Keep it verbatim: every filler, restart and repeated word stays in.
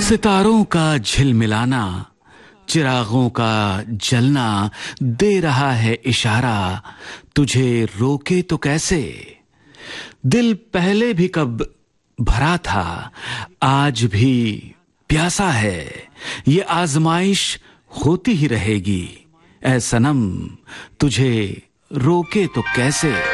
सितारों का झिलमिलाना, चिरागों का जलना दे रहा है इशारा, तुझे रोके तो कैसे। दिल पहले भी कब भरा था, आज भी प्यासा है, ये आजमाइश होती ही रहेगी। ऐ सनम तुझे रोके तो कैसे।